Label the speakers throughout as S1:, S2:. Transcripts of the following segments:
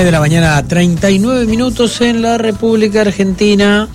S1: 6 de la mañana, 39 minutos en la República Argentina.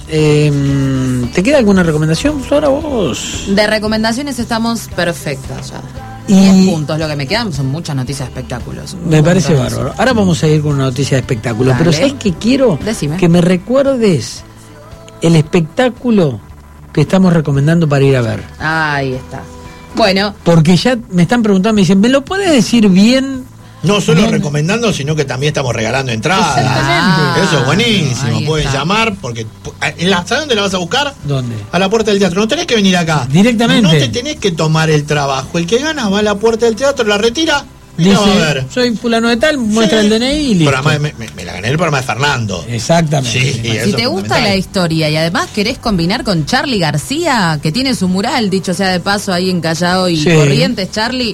S1: ¿Te queda alguna recomendación, Flora, vos?
S2: De recomendaciones estamos perfectas ya.
S1: Y
S2: 10 puntos, lo que me quedan son muchas noticias de espectáculos.
S1: Me parece bárbaro. Ahora vamos a ir con una noticia de espectáculo.
S2: Dale.
S1: Pero ¿sabes qué quiero?
S2: Decime.
S1: Que me recuerdes el espectáculo que estamos recomendando para ir a ver.
S2: Ahí está. Bueno.
S1: Porque ya me están preguntando, me dicen, ¿me lo puedes decir bien?
S3: No solo recomendando, sino que también estamos regalando entradas.
S1: Exactamente.
S3: Eso es buenísimo.
S2: Ahí
S3: Pueden
S2: está.
S3: llamar, porque ¿sabes dónde la vas a buscar?
S1: ¿Dónde?
S3: A la puerta del teatro. No tenés que venir acá.
S1: Directamente.
S3: No te tenés que tomar el trabajo. El que gana va a la puerta del teatro, la retira y la va a
S1: Dice,
S3: ver.
S1: soy fulano de tal, muestra el DNI y listo.
S3: Pero además me la gané el programa de Fernando.
S1: Exactamente.
S3: Sí,
S2: Si
S3: eso
S2: te
S3: es
S2: gusta
S3: fundamental.
S2: la historia y además querés combinar con Charly García, que tiene su mural, dicho sea de paso, ahí en Callao y
S1: Sí.
S2: Corrientes, Charly,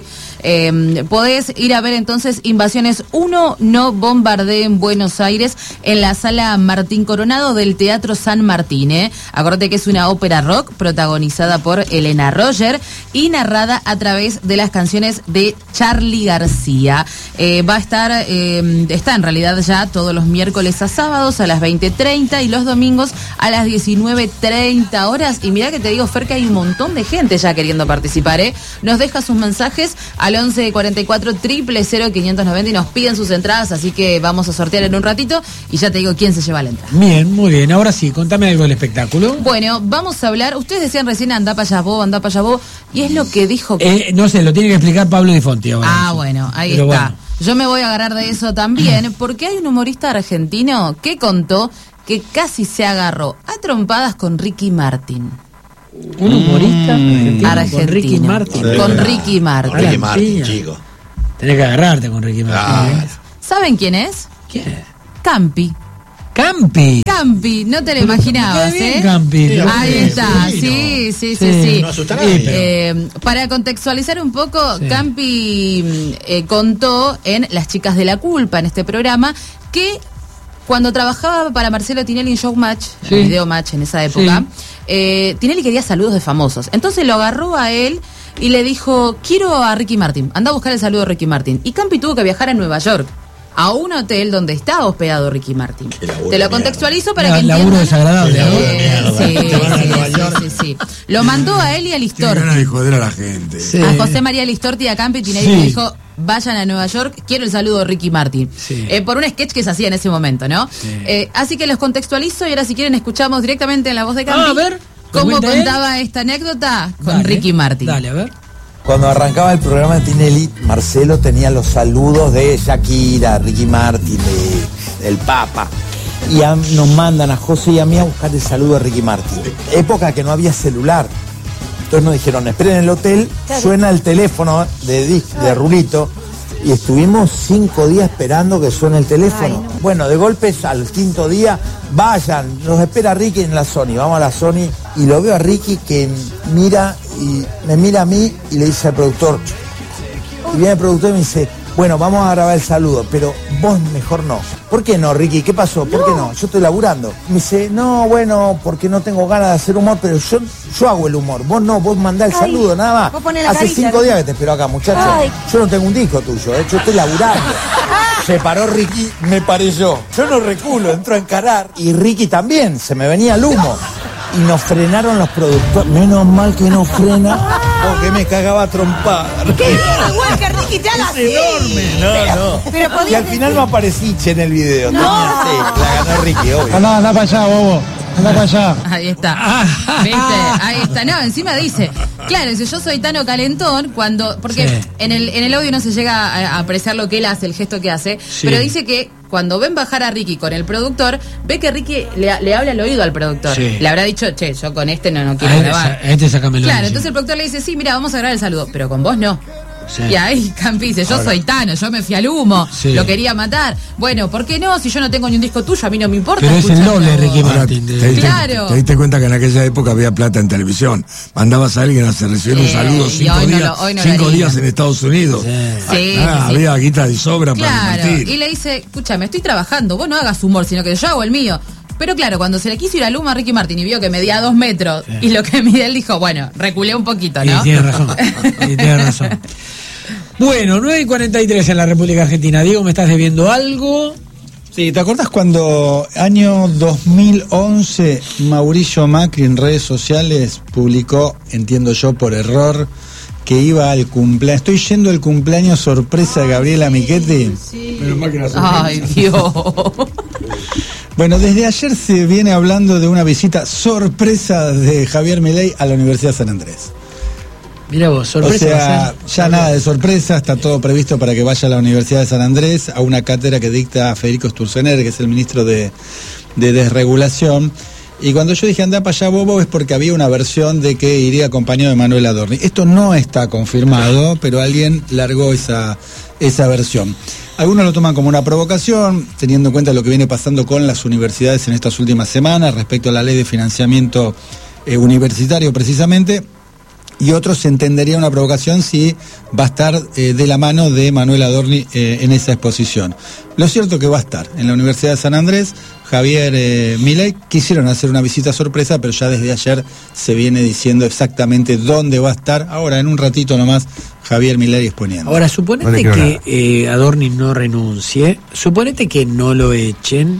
S2: podés ir a ver entonces Invasiones 1, no bombardeen Buenos Aires, en la sala Martín Coronado del Teatro San Martín. Acordate que es una ópera rock protagonizada por Elena Roger y narrada a través de las canciones de Charly García. Va a estar, está en realidad ya todos los miércoles a sábados a las 20:30 y los domingos a las 19:30 horas. Y mirá que te digo, Fer, que hay un montón de gente ya queriendo participar, Nos deja sus mensajes al 11 44 000 590 y nos piden sus entradas, así que vamos a sortear en un ratito y ya te digo quién se lleva la entrada.
S1: Bien, muy bien. Ahora sí, contame algo del espectáculo.
S2: Bueno, vamos a hablar, ustedes decían recién andá para allá vos, y es lo que dijo...
S1: No sé, lo tiene que explicar Pablo Di Fonti ahora.
S2: Ah,
S1: eso.
S2: bueno, ahí
S1: Pero
S2: está.
S1: bueno.
S2: Yo me voy a agarrar de eso también, porque hay un humorista argentino que contó que casi se agarró a trompadas con Ricky Martin.
S1: Un humorista argentino,
S2: Argentino.
S1: con Ricky Martin.
S3: Sí.
S2: Con Ricky Martin.
S3: Ricky
S1: la
S3: Martin,
S1: piña.
S3: chico.
S1: Tenés que agarrarte con Ricky Martin.
S3: Claro.
S2: ¿Saben quién es?
S1: ¿Quién es?
S2: Campi.
S1: Campi.
S2: Campi, no te lo imaginabas,
S1: Qué bien,
S2: ¿eh?
S1: Campi.
S3: Sí,
S2: Ahí
S3: sí,
S2: está,
S3: sí,
S2: sí.
S3: No asusta a
S1: Sí,
S3: nadie.
S2: Para contextualizar un poco,
S1: Sí.
S2: Campi contó en Las Chicas de la Culpa, en este programa, que cuando trabajaba para Marcelo Tinelli en Showmatch,
S1: Sí.
S2: Video Match en esa época, Tinelli quería saludos de famosos. Entonces lo agarró a él y le dijo, quiero a Ricky Martin, anda a buscar el saludo de Ricky Martin. Y Campi tuvo que viajar a Nueva York, a un hotel donde estaba hospedado Ricky Martin.
S3: Qué laburo
S2: Te lo
S3: de
S2: contextualizo para que
S1: Laburo
S2: entiendan.
S1: desagradable.
S3: Sí,
S1: ¿no?
S3: laburo de mierda.
S2: Sí. Lo mandó a él y a
S4: Qué
S2: Listorti.
S4: ganas de joder a la gente.
S1: Sí.
S2: A José María Listorti y a Campi Tinelli
S1: Sí.
S2: le dijo, vayan a Nueva York, quiero el saludo de Ricky Martin.
S1: Sí.
S2: Por un sketch que se hacía en ese momento, ¿no?
S1: Sí.
S2: Así que los contextualizo y ahora si quieren escuchamos directamente en la voz de Campi
S1: Ah, a ver,
S2: cómo
S1: ¿lo cuenta él?
S2: contaba esta anécdota con
S1: Dale,
S2: Ricky Martin.
S1: Dale, a ver.
S5: Cuando arrancaba el programa de Tinelli, Marcelo tenía los saludos de Shakira, Ricky Martin, del Papa. Y nos mandan a José y a mí a buscar el saludo de Ricky Martin. Época que no había celular. Entonces nos dijeron, esperen en el hotel, suena el teléfono de Rulito. Y estuvimos 5 días esperando que suene el teléfono. Bueno, de golpe al quinto día, vayan, nos espera Ricky en la Sony. Vamos a la Sony y lo veo a Ricky que mira y me mira a mí y le dice al productor. Y viene el productor y me dice, bueno, vamos a grabar el saludo, pero vos mejor no. ¿Por qué no, Ricky? ¿Qué pasó? ¿Por qué no? Yo estoy laburando. Me dice, no, bueno, porque no tengo ganas de hacer humor, pero yo hago el humor. Vos no, vos mandá el saludo, nada más.
S6: vos ponés la
S5: Hace
S6: carita,
S5: 5
S6: ¿no?
S5: días que te espero acá, muchacho.
S6: Ay.
S5: Yo no tengo un disco tuyo, yo estoy laburando. Se paró Ricky, me paré yo. Yo no reculo, entro a encarar. Y Ricky también, se me venía el humo. Y nos frenaron los productores. Menos mal que no frena, porque me cagaba a trompar.
S6: ¡Qué bien, igual que Ricky te haga así!
S5: No.
S6: Pero
S5: Y
S6: podías
S5: al final no aparecí Che en el video.
S6: No.
S5: Sí, la ganó Ricky, obvio.
S1: Anda para allá, bobo. Anda para allá.
S2: Ahí está. ¿Viste? Ahí está. No, encima dice, claro, dice, yo soy Tano Calentón cuando, porque
S1: Sí.
S2: en el audio no se llega a apreciar lo que él hace, el gesto que hace,
S1: Sí.
S2: pero dice que cuando ven bajar a Ricky con el productor, ve que Ricky le habla al oído al productor.
S1: Sí.
S2: Le habrá dicho, che, yo con este no quiero
S1: A
S2: grabar.
S1: este sácamelo.
S2: Claro,
S1: encima.
S2: entonces el productor le dice, sí, mira, vamos a grabar el saludo, pero con vos no.
S1: Sí.
S2: Y ahí Campi dice, yo soy Tano, yo me fui al humo,
S1: Sí.
S2: lo quería matar. Bueno, ¿por qué no? Si yo no tengo ni un disco tuyo, a mí no me importa.
S1: Pero es el
S2: escuchar
S1: doble
S2: la
S1: Ricky
S2: voz.
S1: Martin.
S4: ¿Te diste,
S2: Claro.
S4: te diste cuenta que en aquella época había plata en televisión? Mandabas a alguien a recibir un saludo
S2: y
S4: 5
S2: hoy no
S4: días,
S2: lo- hoy no lo
S4: 5
S2: haría.
S4: días en Estados Unidos.
S2: Sí,
S4: Había guita de sobra para
S2: Claro,
S4: repartir.
S2: y le dice, escúchame, estoy trabajando, vos no hagas humor, sino que yo hago el mío. Pero claro, cuando se le quiso ir al humo a Ricky Martin y vio que medía 2 metros y lo que mide él dijo, bueno, reculé un poquito, ¿no?
S1: Y tiene razón. Y tiene razón. Bueno, 9:43 en la República Argentina. Diego, ¿me estás debiendo algo?
S7: Sí, ¿te acordás cuando año 2011 Mauricio Macri en redes sociales publicó, entiendo yo por error, que iba al cumpleaños? Estoy yendo al cumpleaños sorpresa de Gabriela Michetti.
S2: Sí.
S4: Menos mal que era sorpresa.
S2: Ay, Dios.
S7: Bueno, desde ayer se viene hablando de una visita sorpresa de Javier Milei a la Universidad de San Andrés.
S1: Mira vos, sorpresa.
S7: O
S1: va a
S7: sea,
S1: ser.
S7: ya nada de sorpresa, está todo previsto para que vaya a la Universidad de San Andrés a una cátedra que dicta Federico Sturzenegger, que es el ministro de Desregulación. Y cuando yo dije anda para allá, bobo, es porque había una versión de que iría acompañado de Manuel Adorni. Esto no está confirmado, pero alguien largó esa versión. Algunos lo toman como una provocación, teniendo en cuenta lo que viene pasando con las universidades en estas últimas semanas respecto a la ley de financiamiento universitario precisamente. Y otros se entendería una provocación si va a estar de la mano de Manuel Adorni en esa exposición. Lo cierto que va a estar en la Universidad de San Andrés. Javier Milei quisieron hacer una visita sorpresa, pero ya desde ayer se viene diciendo exactamente dónde va a estar. Ahora, en un ratito nomás, Javier Milei exponiendo.
S1: Ahora, suponete que Adorni no renuncie, suponete que no lo echen.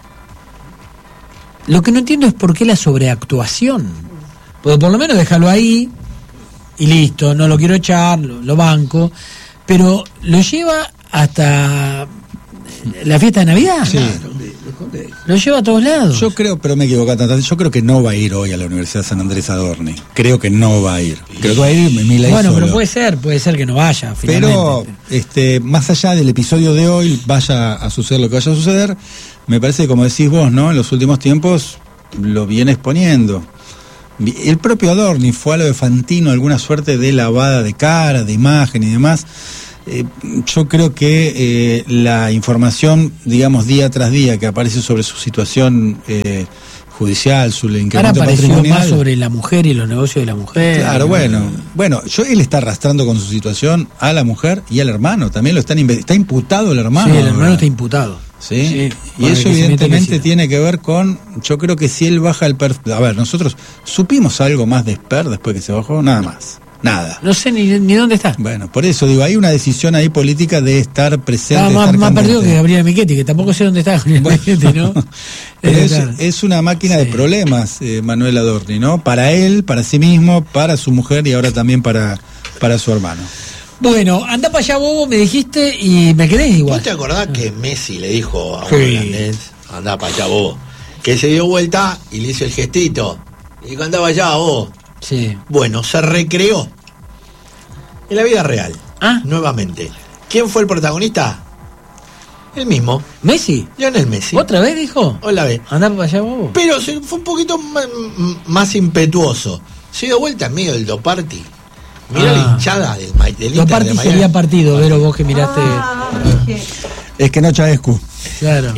S1: Lo que no entiendo es por qué la sobreactuación. Pues por lo menos déjalo ahí y listo, no lo quiero echar, lo banco, pero lo lleva hasta la fiesta de Navidad.
S7: Sí.
S1: Lo lleva a todos lados.
S7: Yo creo, pero me equivoco tanto, yo creo que no va a ir hoy a la Universidad de San Andrés Adorni. Creo que no va a ir. Creo que va a ir Milei
S1: bueno,
S7: solo.
S1: pero puede ser que no vaya,
S7: Pero
S1: finalmente.
S7: más allá del episodio de hoy, vaya a suceder lo que vaya a suceder, me parece que, como decís vos, ¿no? En los últimos tiempos lo viene exponiendo. El propio Adorni fue a lo de Fantino, alguna suerte de lavada de cara, de imagen y demás. Yo creo que la información, digamos, día tras día que aparece sobre su situación judicial, su incremento
S1: ahora apareció
S7: patrimonial,
S1: más sobre la mujer y los negocios de la mujer.
S7: Claro, bueno, él está arrastrando con su situación a la mujer y al hermano. También está imputado el hermano.
S1: Sí, el hermano está imputado.
S7: ¿Sí? Y eso evidentemente tiene que ver con, yo creo que si él baja el perfil. A ver, nosotros supimos algo más de Esper después que se bajó, nada más. Nada.
S1: No sé ni dónde está.
S7: Bueno, por eso digo, hay una decisión ahí política de estar presente.
S1: Más perdido que Gabriela Michetti, que tampoco sé dónde está Gabriela Michetti, ¿no?
S7: Pero es una máquina de problemas, Manuel Adorni, ¿no? Para él, para sí mismo, para su mujer y ahora también para su hermano.
S1: Bueno, anda para allá, bobo, me dijiste, y me quedé igual.
S3: ¿Vos te acordás que Messi le dijo a un holandés, anda para allá, bobo? Que se dio vuelta y le hizo el gestito. Y dijo, anda para allá, bobo.
S1: Sí.
S3: Bueno, se recreó en la vida real. Nuevamente. ¿Quién fue el protagonista? El mismo.
S1: ¿Messi?
S3: Lionel Messi.
S1: ¿Otra vez dijo?
S3: Otra vez.
S1: Anda para allá, bobo.
S3: Pero fue un poquito más impetuoso. Se dio vuelta en medio del Doparty. Mirá la hinchada del Inter.
S1: Doparty sería partido, Vero, vos que miraste.
S7: Es que no Chaescu.
S1: Claro.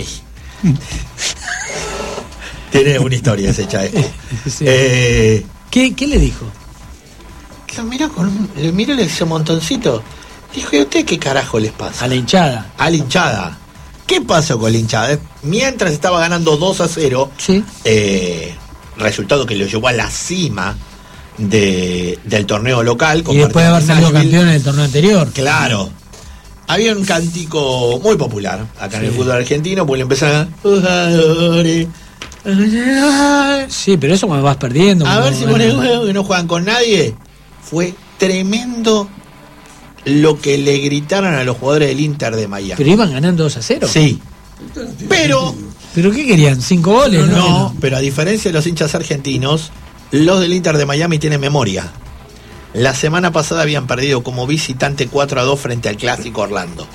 S3: Tiene una historia ese Chaescu.
S1: Sí. ¿Qué le dijo?
S3: Que miró ese montoncito. Dijo, ¿y a usted qué carajo les pasa?
S1: A la hinchada.
S3: A la hinchada. ¿Qué pasó con la hinchada? Mientras estaba ganando 2-0, resultado que lo llevó a la cima del torneo local.
S1: Y después de haber salido campeón en el torneo anterior.
S3: Claro. Había un cántico muy popular acá en el fútbol argentino, porque le empezaban
S1: Sí, pero eso cuando vas perdiendo.
S3: A ver si pone huevo que no juegan con nadie. Fue tremendo lo que le gritaron a los jugadores del Inter de Miami.
S1: Pero iban ganando 2-0.
S3: Sí. ¿Pero
S1: qué querían? ¿5 goles?
S3: No, pero a diferencia de los hinchas argentinos, los del Inter de Miami tienen memoria. La semana pasada habían perdido como visitante 4-2 frente al Clásico Orlando.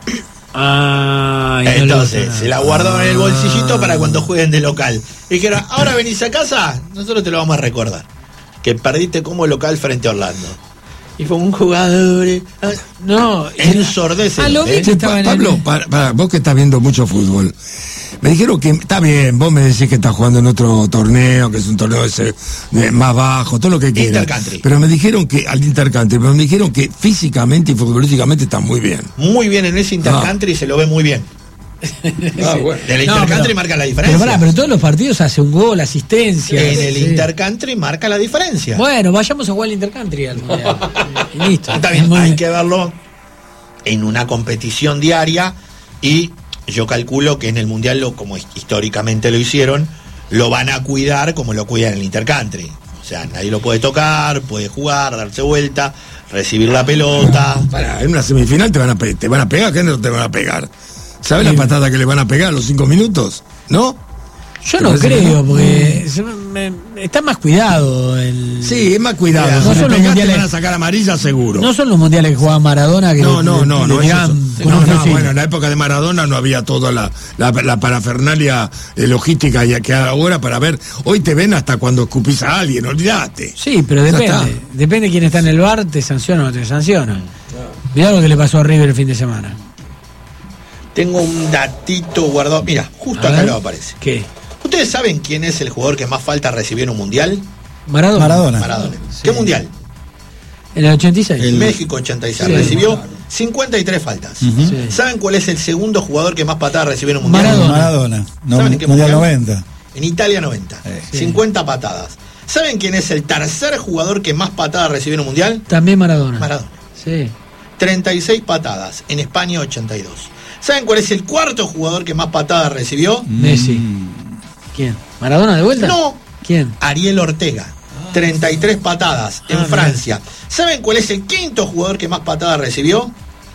S3: Entonces, se la guardaron en el bolsillito para cuando jueguen de local. Y dijeron, ahora venís a casa, nosotros te lo vamos a recordar. Que perdiste como local frente a Orlando. Y fue un jugador.
S1: No,
S3: ensordece.
S4: Pablo, para vos que estás viendo mucho fútbol, me dijeron que está bien, vos me decís que estás jugando en otro torneo, que es un torneo más bajo, todo lo que quieras.
S3: Intercountry.
S4: Pero me dijeron que al Intercountry, pero me dijeron que físicamente y futbolísticamente está muy bien.
S3: Muy bien en ese Intercountry, se lo ve muy bien. Bueno. Del Intercountry marca la diferencia.
S1: Pero todos los partidos hace un gol, asistencia.
S3: En el Intercountry marca la diferencia.
S1: Bueno, vayamos a jugar al Intercountry al mundial. Y listo.
S3: Está bien, hay que verlo en una competición diaria y yo calculo que en el Mundial, como históricamente lo hicieron, lo van a cuidar como lo cuidan en el Intercountry. O sea, nadie lo puede tocar, puede jugar, darse vuelta, recibir la pelota.
S4: En una semifinal te van a pegar, ¿qué no te van a pegar? ¿Sabes la patada que le van a pegar a los 5 minutos? ¿No?
S1: Yo no creo, porque está más cuidado.
S4: Sí, es más cuidado.
S1: No
S4: si
S1: son
S4: le
S1: los
S4: pegas,
S1: mundiales,
S4: te van a sacar amarilla seguro.
S1: No son los mundiales que jugaba Maradona que
S4: No,
S1: bueno,
S4: en la época de Maradona no había toda la parafernalia logística que ahora para ver. Hoy te ven hasta cuando escupís a alguien, olvídate.
S1: Sí, pero depende quién está en el bar, te sanciona o no te sanciona. Mirá lo que le pasó a River el fin de semana.
S3: Tengo un datito guardado. Mira, justo acá lo aparece.
S1: ¿Qué?
S3: ¿Ustedes saben quién es el jugador que más falta recibió en un mundial?
S1: Maradona.
S3: Sí. ¿Qué mundial?
S1: En el 86.
S3: El México 86. Sí, recibió 53 faltas.
S1: Sí.
S3: ¿Saben cuál es el segundo jugador que más patadas recibió en un mundial?
S7: Maradona.
S3: ¿Saben en qué
S7: mundial? 90.
S3: En Italia 90. 50 patadas. ¿Saben quién es el tercer jugador que más patadas recibió en un mundial?
S1: También Maradona.
S3: Sí. 36 patadas. En España 82. ¿Saben cuál es el cuarto jugador que más patadas recibió?
S1: Messi. ¿Quién? ¿Maradona de vuelta?
S3: No.
S1: ¿Quién?
S3: Ariel Ortega. 33 patadas en Francia. ¿Saben cuál es el quinto jugador que más patadas recibió?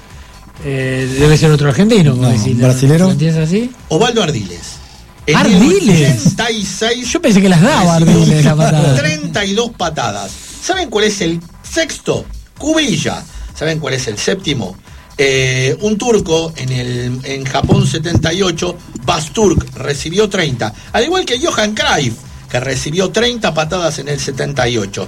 S1: Debe ser otro argentino.
S7: ¿Brasilero?
S1: ¿Lo entiendes así?
S3: Osvaldo Ardiles.
S1: ¿Ardiles?
S3: 86.
S1: Yo pensé que las daba Ardiles la patada.
S3: 32 patadas. ¿Saben cuál es el sexto? Cubilla. ¿Saben cuál es el séptimo? Un turco en Japón 78, Basturk, recibió 30. Al igual que Johan Cruyff, que recibió 30 patadas en el 78.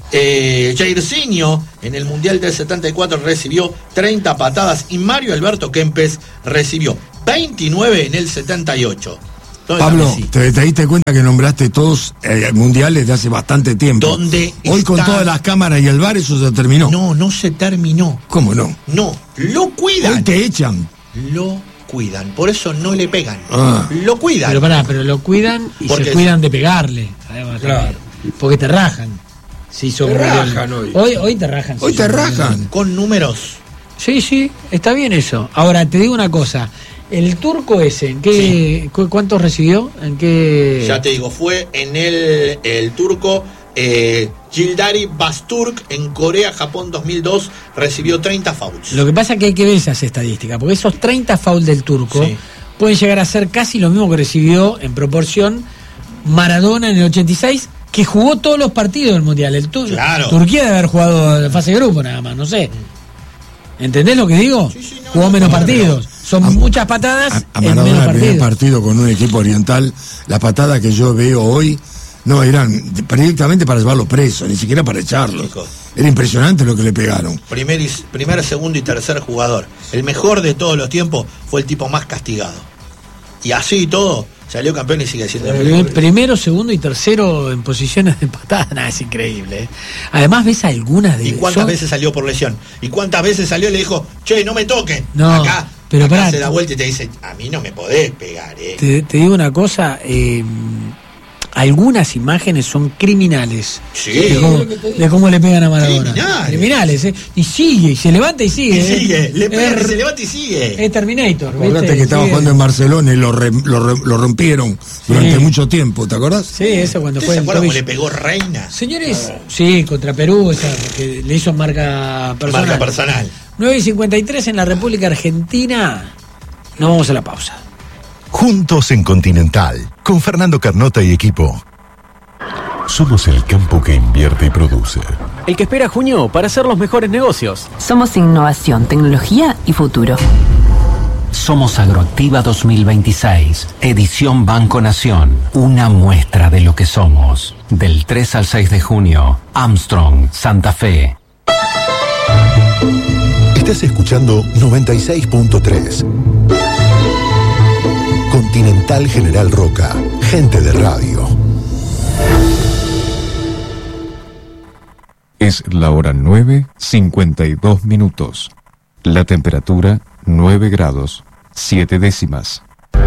S3: Jairzinho en el Mundial del 74 recibió 30 patadas y Mario Alberto Kempes recibió 29 en el 78.
S4: Pablo, te diste cuenta que nombraste todos mundiales de hace bastante tiempo. Hoy con todas las cámaras y el VAR eso se terminó.
S3: No se terminó.
S4: ¿Cómo no?
S3: No, lo cuidan.
S4: Hoy te echan.
S3: Lo cuidan, por eso no le pegan. Lo cuidan.
S1: Pero lo cuidan y se cuidan de pegarle. Además, claro. Porque te rajan. Sí, te
S4: rajan
S1: hoy te rajan.
S4: Hoy te rajan.
S3: Con números.
S1: Sí, está bien eso. Ahora, te digo una cosa. El turco ese, ¿en qué? Sí. ¿Cuántos recibió? ¿En qué?
S3: Ya te digo, fue en el turco Yıldari Basturk en Corea, Japón 2002, recibió 30 fouls.
S1: Lo que pasa es que hay que ver esas estadísticas, porque esos 30 fouls del turco pueden llegar a ser casi lo mismo que recibió en proporción Maradona en el 86, que jugó todos los partidos del Mundial.
S3: Claro.
S1: Turquía debe haber jugado la fase de grupo nada más, no sé. ¿Entendés lo que digo? Jugó menos partidos. Son muchas patadas
S4: a Maradona, el primer partido con un equipo oriental, las patadas que yo veo hoy no eran directamente para llevarlo preso, ni siquiera para echarlo. Era impresionante lo que le pegaron.
S3: Primer, segundo y tercer jugador. El mejor de todos los tiempos fue el tipo más castigado. Y así y todo, salió campeón y sigue siendo el
S1: primero, segundo y tercero en posiciones de patada, nada, es increíble. Además ves algunas de...
S3: ¿Y cuántas veces salió por lesión? ¿Y cuántas veces salió y le dijo, che, no me toquen?
S1: No,
S3: acá
S1: pero
S3: se da vuelta y te dice, a mí no me podés pegar,
S1: Te digo una cosa, algunas imágenes son criminales.
S3: Sí.
S1: De cómo le pegan a Maradona. Criminales, Y sigue, y se levanta y sigue.
S3: Le pega, se levanta y sigue.
S1: Es Terminator.
S4: Acordate que estaba jugando en Barcelona y lo rompieron durante mucho tiempo, ¿te acordás?
S1: Sí, eso cuando fue.
S3: ¿Se acuerdan cómo le pegó Reina?
S1: Señores, sí, contra Perú, que le hizo marca personal.
S3: Marca personal.
S1: 9:53 en la República Argentina. Nos vamos a la pausa.
S8: Juntos en Continental, con Fernando Carnota y equipo. Somos el campo que invierte y produce.
S9: El que espera junio para hacer los mejores negocios.
S10: Somos innovación, tecnología y futuro.
S11: Somos Agroactiva 2026, edición Banco Nación. Una muestra de lo que somos. Del 3 al 6 de junio, Armstrong, Santa Fe.
S8: Estás escuchando 96.3. Continental General Roca, gente de radio.
S12: Es la hora 9:52. La temperatura 9 grados, 7 décimas.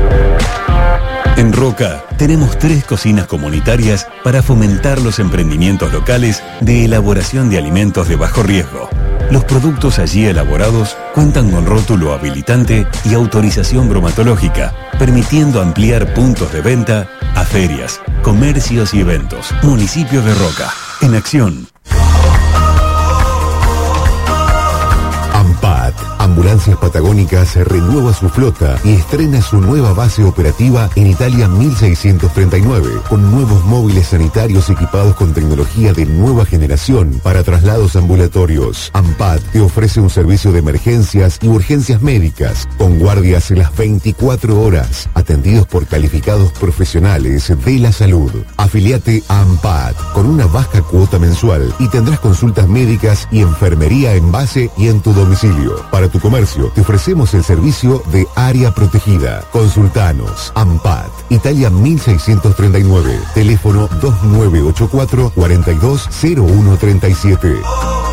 S13: En Roca tenemos 3 cocinas comunitarias para fomentar los emprendimientos locales de elaboración de alimentos de bajo riesgo. Los productos allí elaborados cuentan con rótulo habilitante y autorización bromatológica, permitiendo ampliar puntos de venta a ferias, comercios y eventos. Municipio de Roca, en acción.
S14: AMPAT, Ambulancias Patagónicas, renueva su flota y estrena su nueva base operativa en Italia 1639, con nuevos móviles sanitarios equipados con tecnología de nueva generación para traslados ambulatorios. AMPAT te ofrece un servicio de emergencias y urgencias médicas, con guardias en las 24 horas, atendidos por calificados profesionales de la salud. Afiliate a AMPAT con una baja cuota mensual y tendrás consultas médicas y enfermería en base y en tu domicilio. Para tu comercio te ofrecemos el servicio de área protegida. Consultanos. AMPAT, Italia 1639, teléfono 2984 420137.